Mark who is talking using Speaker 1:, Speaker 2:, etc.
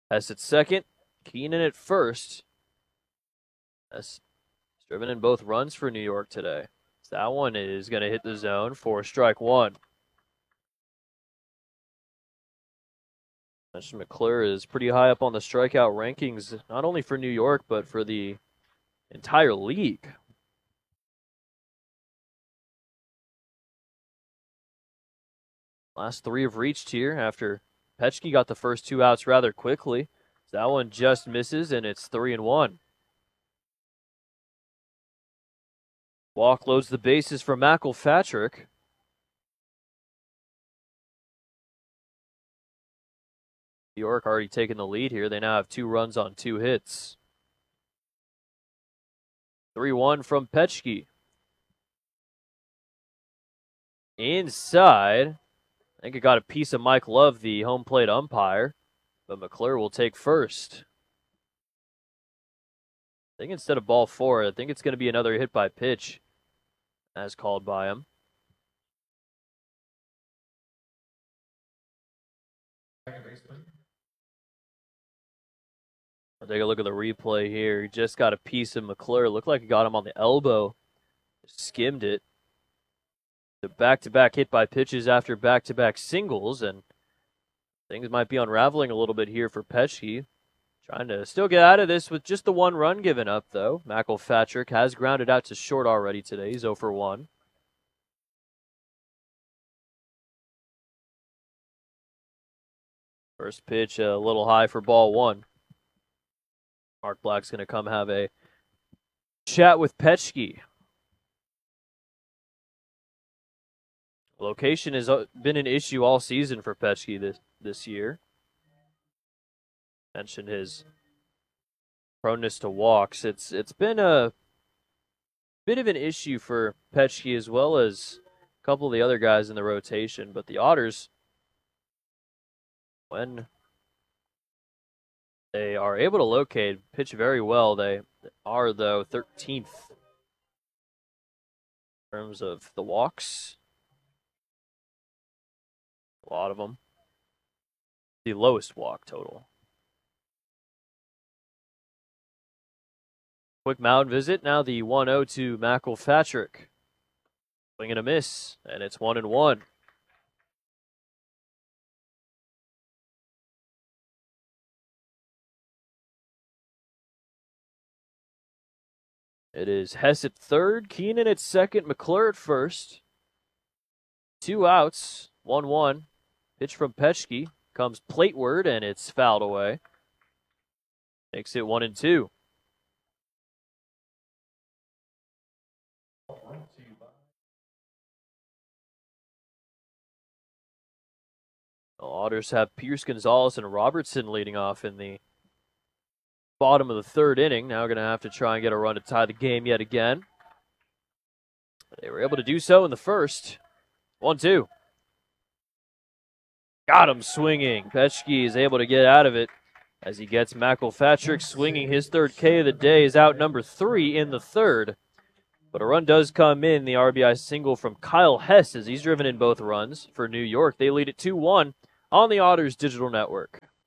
Speaker 1: Hess at second, Keenan at first. Hess driven in both runs for New York today. So that one is going to hit the zone for strike one. McClure is pretty high up on the strikeout rankings, not only for New York, but for the entire league. Last three have reached here after Petchke got the first two outs rather quickly. So that one just misses, and it's 3-1. Walk loads the bases for McElpatrick. New York already taking the lead here. They now have 2 runs on 2 hits. 3-1 from Petchke. Inside. I think it got a piece of Mike Love, the home plate umpire, but McClure will take first. I think instead of ball 4, I think it's going to be another hit by pitch as called by him. I'll take a look at the replay here. He just got a piece of McClure. Looked like he got him on the elbow. Skimmed it. The back-to-back hit by pitches after back-to-back singles, and things might be unraveling a little bit here for Petchke. Trying to still get out of this with just the 1 run given up, though. McElpatrick has grounded out to short already today. He's 0 for 1. First pitch a little high for ball 1. Mark Black's going to come have a chat with Petchke. Location has been an issue all season for Petchke this year. Mentioned his proneness to walks. It's been a bit of an issue for Petchke as well as a couple of the other guys in the rotation. But the Otters, when they are able to locate, pitch very well. They are, though, 13th in terms of the walks. A lot of them. The lowest walk total. Quick mound visit. Now the 1-0 to McElpatrick. Swing and a miss, and it's 1-1. It is Hess at third, Keenan at second, McClure at first. 2 outs, 1-1. Pitch from Petchke comes plateward, and it's fouled away. Makes it 1-2. The Otters have Pierce, Gonzalez, and Robertson leading off in the bottom of the 3rd inning. Now going to have to try and get a run to tie the game yet again. They were able to do so in the first. 1-2. Got him swinging. Petchke is able to get out of it as he gets McElpatrick swinging. His 3rd K of the day is out number 3 in the 3rd. But a run does come in, the RBI single from Kyle Hess as he's driven in both runs for New York. They lead it 2-1 on the Otters Digital Network.